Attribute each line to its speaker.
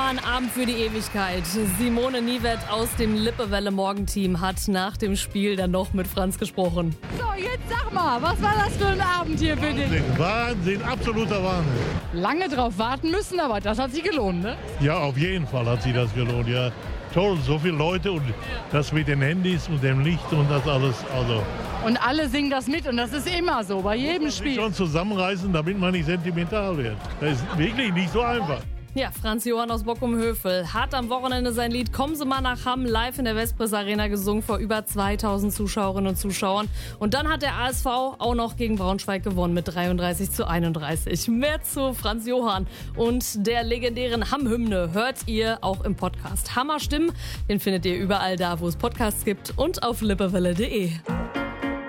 Speaker 1: war ein Abend für die Ewigkeit. Simone Niewet aus dem Lippewelle-Morgenteam hat nach dem Spiel dann noch mit Franz gesprochen.
Speaker 2: So, jetzt sag mal, was war das für ein Abend hier für dich?
Speaker 3: Wahnsinn, absoluter Wahnsinn.
Speaker 2: Lange drauf warten müssen, aber das hat sich gelohnt, ne?
Speaker 3: Ja, auf jeden Fall hat sich das gelohnt, ja. Toll, so viele Leute und das mit den Handys und dem Licht und das alles, also.
Speaker 2: Und alle singen das mit und das ist immer so, bei jedem
Speaker 3: Sich
Speaker 2: Spiel.
Speaker 3: schon zusammenreißen, damit man nicht sentimental wird. Das ist wirklich nicht so einfach.
Speaker 1: Ja, Franz Johann aus Bockum-Hövel hat am Wochenende sein Lied Kommen Sie mal nach Hamm live in der Vespris Arena gesungen vor über 2000 Zuschauerinnen und Zuschauern. Und dann hat der ASV auch noch gegen Braunschweig gewonnen mit 33:31. Mehr zu Franz Johann und der legendären Hamm-Hymne hört ihr auch im Podcast. Hammer Stimmen, den findet ihr überall da, wo es Podcasts gibt und auf lippewelle.de.